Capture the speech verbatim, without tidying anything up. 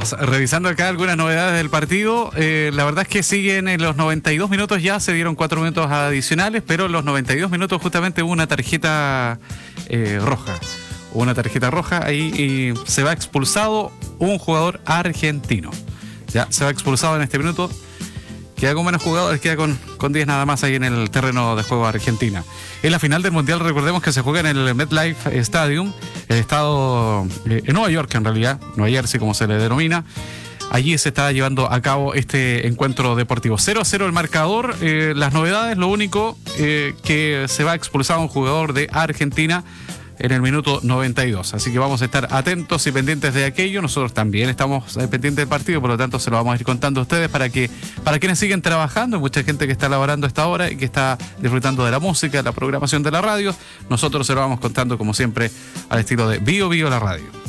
Estamos revisando acá algunas novedades del partido. Eh, la verdad es que siguen en los noventa y dos minutos, ya se dieron cuatro minutos adicionales, pero en los noventa y dos minutos justamente hubo una tarjeta eh, roja. Hubo una tarjeta roja ahí y se va expulsado un jugador argentino. Ya se va expulsado en este minuto. Queda con menos jugadores, queda con, con diez nada más ahí en el terreno de juego Argentina. En la final del Mundial, recordemos que se juega en el MetLife Stadium, el estado eh, en Nueva York en realidad, Nueva Jersey como se le denomina. Allí se está llevando a cabo este encuentro deportivo. cero a cero el marcador. Eh, las novedades, lo único eh, que se va a expulsar un jugador de Argentina en el minuto noventa y dos. Así que vamos a estar atentos y pendientes de aquello. Nosotros también estamos pendientes del partido, por lo tanto se lo vamos a ir contando a ustedes para que para quienes siguen trabajando, hay mucha gente que está laborando a esta hora y que está disfrutando de la música, de la programación de la radio. Nosotros se lo vamos contando como siempre al estilo de Bio Bio la radio.